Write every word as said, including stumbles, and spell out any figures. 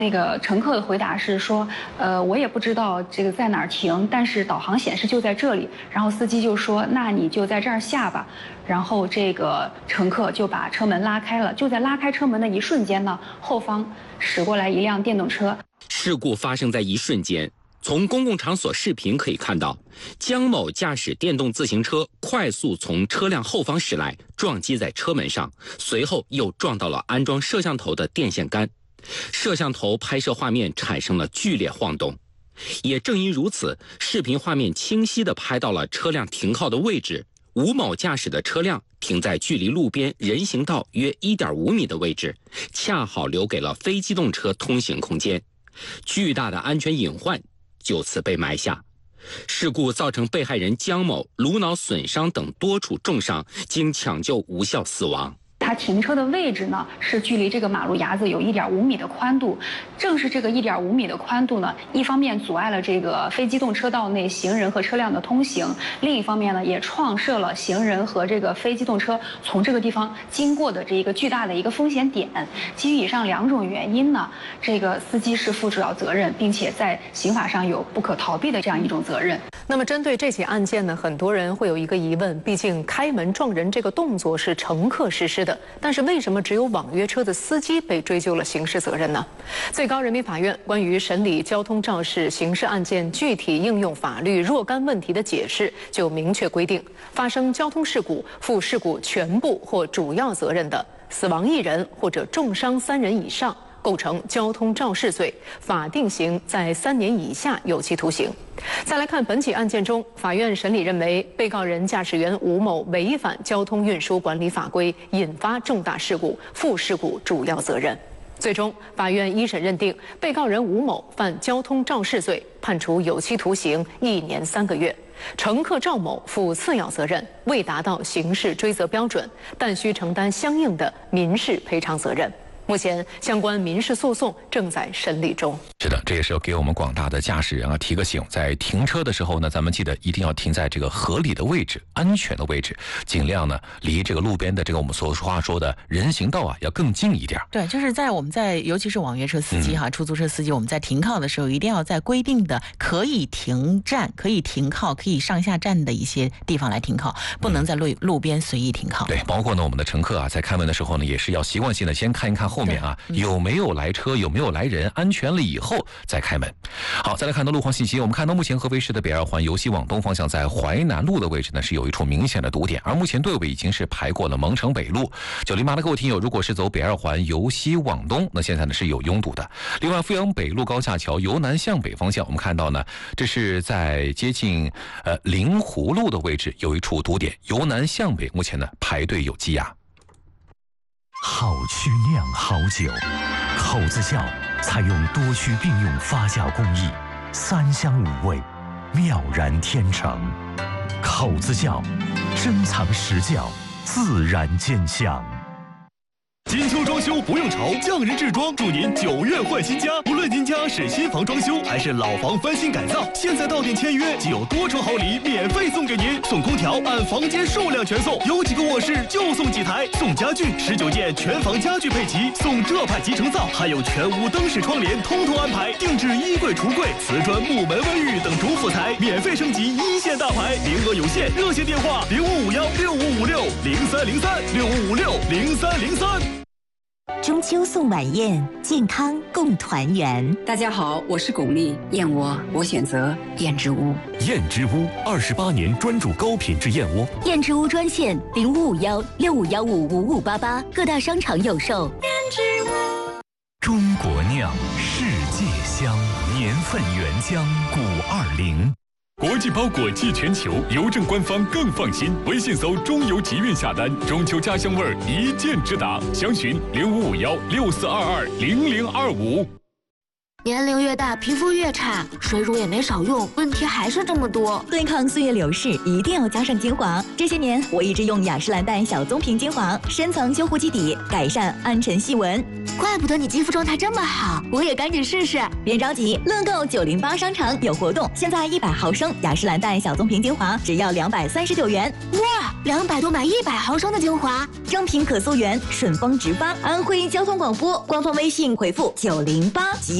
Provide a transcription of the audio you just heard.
那个乘客的回答是说，呃，我也不知道这个在哪儿停，但是导航显示就在这里。然后司机就说，那你就在这儿下吧。然后这个乘客就把车门拉开了。就在拉开车门的一瞬间呢，后方驶过来一辆电动车。 事故发生在一瞬间。从公共场所视频可以看到，江某驾驶电动自行车快速从车辆后方驶来，撞击在车门上，随后又撞到了安装摄像头的电线杆。摄像头拍摄画面产生了剧烈晃动，也正因如此，视频画面清晰地拍到了车辆停靠的位置。吴某驾驶的车辆停在距离路边人行道约 一点五米的位置，恰好留给了非机动车通行空间，巨大的安全隐患就此被埋下。事故造成被害人江某颅脑损伤等多处重伤，经抢救无效死亡。 他停车的位置呢，是距离这个马路牙子有一点五米的宽度。正是这个一点五米的宽度呢，一方面阻碍了这个非机动车道内行人和车辆的通行，另一方面呢，也创设了行人和这个非机动车从这个地方经过的这一个巨大的一个风险点。基于以上两种原因呢，这个司机是负主要责任，并且在刑法上有不可逃避的这样一种责任。 那么针对这起案件呢，很多人会有一个疑问，毕竟开门撞人这个动作是乘客实施的，但是为什么只有网约车的司机被追究了刑事责任呢？最高人民法院关于审理交通肇事刑事案件具体应用法律若干问题的解释就明确规定，发生交通事故负事故全部或主要责任的，死亡一人或者重伤三人以上，构成交通肇事罪，法定刑在三年以下有期徒刑。再来看本起案件中，法院审理认为，被告人驾驶员吴某违反交通运输管理法规，引发重大事故，负事故主要责任。最终，法院一审认定，被告人吴某犯交通肇事罪，判处有期徒刑一年三个月。乘客赵某负次要责任，未达到刑事追责标准，但需承担相应的民事赔偿责任。目前相关民事诉讼正在审理中。 是的，这也是要给我们广大的驾驶人啊提个醒，在停车的时候呢，咱们记得一定要停在这个合理的位置、安全的位置，尽量呢离这个路边的这个我们所话说的人行道啊要更近一点。 对，就是在我们在尤其是网约车司机哈、嗯、出租车司机，我们在停靠的时候，一定要在规定的可以停站、可以停靠、可以上下站的一些地方来停靠，不能在路路边随意停靠。 对，包括呢我们的乘客啊，在开门的时候呢，也是要习惯性的先看一看后面啊有没有来车，有没有来人，安全了以后再开门。好，再来看到路况信息，我们看到目前合肥市的北二环由西往东方向，在淮南路的位置呢是有一处明显的堵点，而目前队尾已经是排过了蒙城北路。九零八的各位听友，如果是走北二环由西往东，那现在呢是有拥堵的。另外，阜阳北路高架桥由南向北方向，我们看到呢，这是在接近呃灵湖路的位置有一处堵点，由南向北，目前呢排队有积压。 好曲酿好酒，口子窖采用多区并用发酵工艺，三香五味，妙然天成。口子窖，珍藏实窖，自然见香。 金秋装修不用愁，匠人制装祝您九月换新家。无论您家是新房装修还是老房翻新改造，现在到店签约即有多重好礼免费送给您，送空调按房间数量全送，有几个卧室就送几台，送家具十九件全房家具配齐，送这派集成灶，还有全屋灯饰窗帘通通安排，定制衣柜橱柜、瓷砖木门卫浴等主辅材，免费升级一线大牌，名额有限，热线电话零五五幺六五五六零三零三六五五六零三零三。 中秋送晚宴，健康共团圆。 大家好，我是巩俐，燕窝我选择燕之屋。 燕之屋二十八年专注高品质燕窝。 燕之屋专线零五五幺六五幺五五五八八，各大商场有售。燕之屋。 中国酿，世界香，年份原浆古二零。 国际包裹寄全球，邮政官方更放心。微信搜中邮集运下单，中秋家乡味儿一键直达。详询零五五幺六四二二零零二五。 年龄越大，皮肤越差，水乳也没少用，问题还是这么多。 对抗岁月流逝，一定要加上精华。这些年，我一直用雅诗兰黛小棕瓶精华，深层修护基底，改善暗沉细纹。 怪不得你肌肤状态这么好，我也赶紧试试。 别着急，乐购九零八商场有活动，现在一百毫升雅诗兰黛小棕瓶精华只要两百三十九元。 哇，两百多买一百毫升的精华， 正品可溯源，顺丰直发。安徽交通广播官方微信回复九零八即。